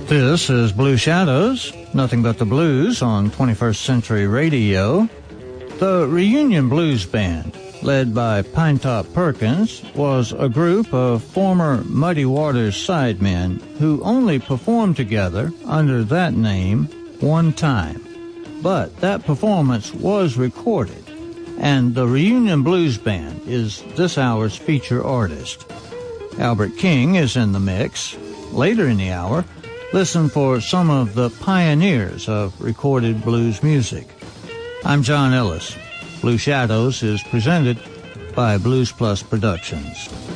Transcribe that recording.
This is Blue Shadows, nothing but the blues on 21st Century Radio. The Reunion Blues Band, led by Pinetop Perkins, was a group of former Muddy Waters sidemen who only performed together under that name one time. But that performance was recorded, and the Reunion Blues Band is this hour's feature artist. Albert King is in the mix. Later in the hour, listen for some of the pioneers of recorded blues music. I'm John Ellis. Blue Shadows is presented by Blues Plus Productions.